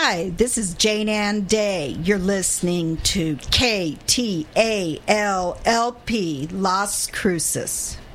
Hi, this is Jane Ann Day. You're listening to KTALLP Las Cruces.